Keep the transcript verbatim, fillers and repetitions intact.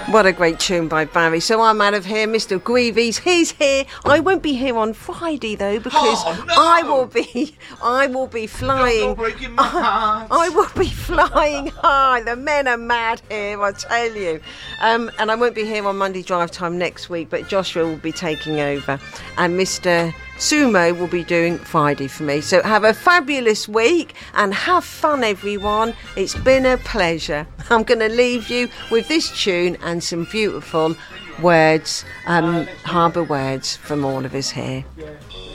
What a great tune by Barry. So I'm out of here. Mister Greavies, he's here. I won't be here on Friday though, because Oh, no! I will be I will be flying. You're breaking my heart. I will be flying high. The men are mad here, I tell you. Um, and I won't be here on Monday drive time next week, but Joshua will be taking over. And Mister Sumo will be doing Friday for me. So have a fabulous week and have fun, everyone. It's been a pleasure. I'm going to leave you with this tune and some beautiful words, um, harbour words from all of us here.